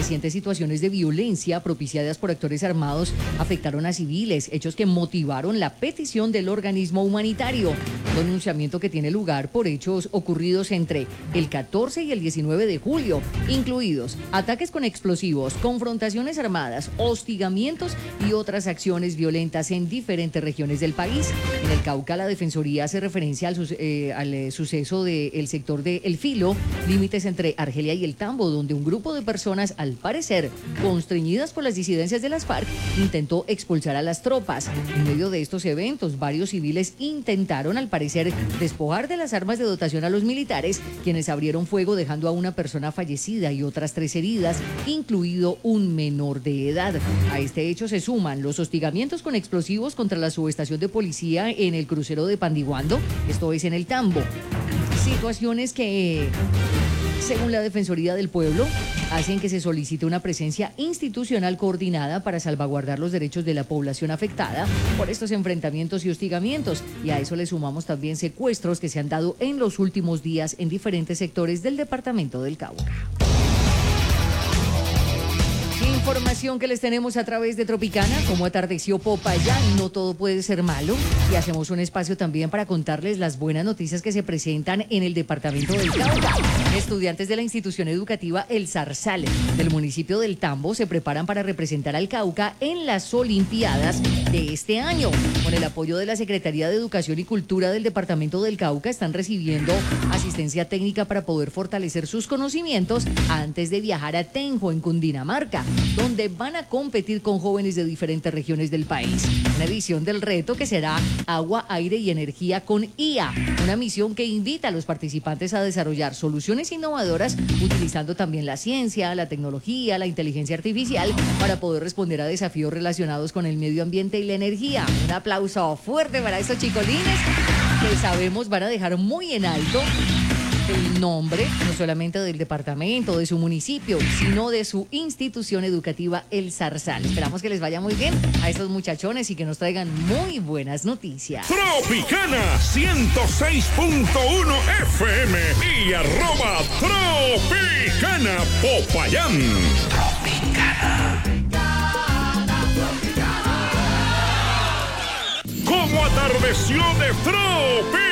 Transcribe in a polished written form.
Recientes situaciones de violencia propiciadas por actores armados afectaron a civiles, hechos que motivaron la petición del organismo humanitario. Denunciamiento que tiene lugar por hechos ocurridos entre el 14 y el 19 de julio, incluidos ataques con explosivos, confrontaciones armadas, hostigamientos y otras acciones violentas en diferentes regiones del país. En el Cauca, la Defensoría hace referencia al suceso del sector de El Filo, límites entre Argelia y El Tambo, donde un grupo de personas, al parecer constreñidas por las disidencias de las FARC, intentó expulsar a las tropas. En medio de estos eventos, varios civiles intentaron, al parecer, despojar de las armas de dotación a los militares, quienes abrieron fuego dejando a una persona fallecida y otras 3 heridas, incluido un menor de edad. A este hecho se suman los hostigamientos con explosivos contra la subestación de policía en el crucero de Pandiguando, esto es en El Tambo. Situaciones que, según la Defensoría del Pueblo, hacen que se solicite una presencia institucional coordinada para salvaguardar los derechos de la población afectada por estos enfrentamientos y hostigamientos. Y a eso le sumamos también secuestros que se han dado en los últimos días en diferentes sectores del departamento del Cauca. Información que les tenemos a través de Tropicana, como atardeció Popayán, no todo puede ser malo, y hacemos un espacio también para contarles las buenas noticias que se presentan en el departamento del Cauca. Estudiantes de la institución educativa El Zarzal del municipio del Tambo se preparan para representar al Cauca en las Olimpiadas de este año. Con el apoyo de la Secretaría de Educación y Cultura del departamento del Cauca, están recibiendo asistencia técnica para poder fortalecer sus conocimientos antes de viajar a Tenjo, en Cundinamarca, donde van a competir con jóvenes de diferentes regiones del país. Una edición del reto que será Agua, Aire y Energía con IA, una misión que invita a los participantes a desarrollar soluciones innovadoras utilizando también la ciencia, la tecnología, la inteligencia artificial para poder responder a desafíos relacionados con el medio ambiente y la energía. Un aplauso fuerte para estos chicolines que sabemos van a dejar muy en alto el nombre, no solamente del departamento, de su municipio, sino de su institución educativa El Zarzal. Esperamos que les vaya muy bien a estos muchachones y que nos traigan muy buenas noticias. Tropicana 106.1 FM y @Tropicana Popayán. Tropicana. Como atardeció de Tropicana.